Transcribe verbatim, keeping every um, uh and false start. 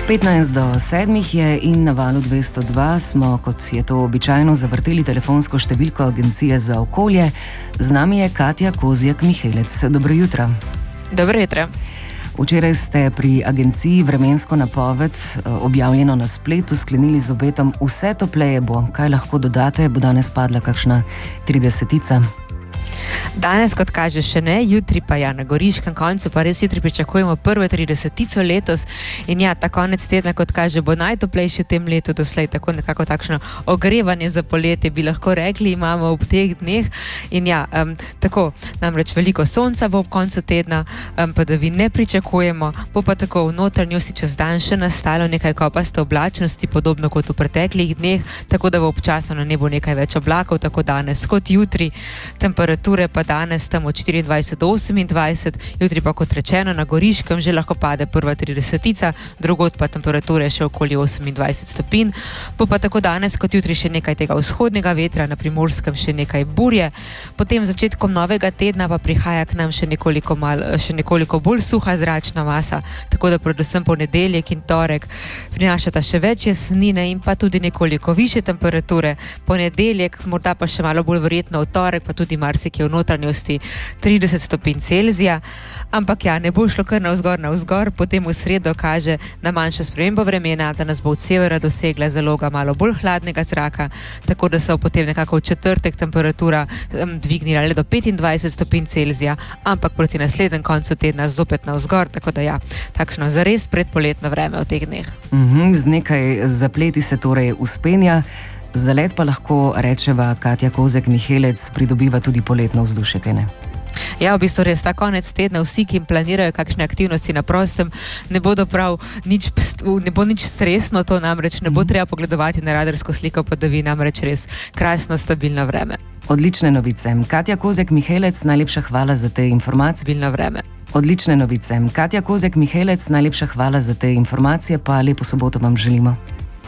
petnajst do sedmih je in na valu dvesto dva smo, kot je to običajno, zavrteli telefonsko številko Agencije za okolje. Z nami je Katja Kozjak-Mihelec. Dobro jutro. Dobro jutro. Včeraj ste pri agenciji vremensko napoved, objavljeno na spletu, sklenili z obetom vse topleje bo. Kaj lahko dodate? Bo danes padla kakšna tridesetica? Danes, kot kaže, še ne, jutri pa ja, na Goriškem koncu pa res jutri pričakujemo prve tridesetico letos in ja, ta konec tedna, kot kaže, bo najtoplejši v tem letu doslej, tako nekako takšno ogrevanje za poletje bi lahko rekli, imamo ob teh dneh in ja, um, tako, namreč veliko sonca bo ob koncu tedna, um, padavin ne pričakujemo, bo pa tako v notranjosti čez dan še nastalo nekaj kopaste oblačnosti, podobno kot v preteklih dneh, tako da bo občasno na nebu nekaj več oblakov, tako danes kot jutri, temperature pa danes tam od štiriindvajset do osemindvajset, jutri pa kot rečeno na Goriškem že lahko pade prva tridesetica, drugod pa temperature še okoli osemindvajset stopinj. Bo pa tako danes kot jutri še nekaj tega vzhodnega vetra, na Primorskem še nekaj burje. Potem začetkom novega tedna pa prihaja k nam še nekoliko, mal, še nekoliko bolj suha zračna masa, tako da predvsem ponedeljek in torek prinašata še več jesnine in pa tudi nekoliko više temperature. Ponedeljek, morda pa še malo bolj verjetno v torek, pa tudi marsikje v notranjosti trideset stopinj Celzija, ampak ja, ne bo šlo kar navzgor navzgor, potem v sredo kaže na manjšo spremembo vremena, da nas bo od severa dosegla zaloga malo bolj hladnega zraka, tako da se bo potem nekako v četrtek temperatura um, dvignila le do petindvajset stopinj Celzija, ampak proti naslednjem koncu tedna zopet navzgor, tako da ja, takšno zares predpoletno vreme v teh dneh. Mhm, z nekaj zapleti se torej uspenja. Za let pa lahko rečeva, Katja Kozjak-Mihelec pridobiva tudi poletno vzdušje, kaj ne? Ja, v bistvu res ta konec tedna vsi, ki jim planirajo kakšne aktivnosti na prostem, ne bodo prav nič, ne bo nič stresno, to namreč ne bo treba pogledovati na radarsko sliko padavin, namreč res krasno, stabilno vreme. Odlične novice. Katja Kozjak-Mihelec, najlepša hvala za te informacije. Stabilno vreme. Odlične novice. Katja Kozjak-Mihelec, najlepša hvala za te informacije, pa lepo soboto vam želimo.